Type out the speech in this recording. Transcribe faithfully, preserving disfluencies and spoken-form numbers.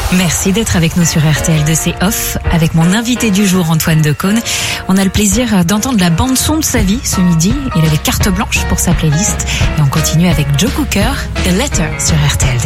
Merci d'être avec nous sur R T L deux, c'est Off, avec mon invité du jour, Antoine Decaune. On a le plaisir d'entendre la bande-son de sa vie ce midi. Il avait carte blanche pour sa playlist. Et on continue avec Joe Cocker, The Letter sur R T L deux.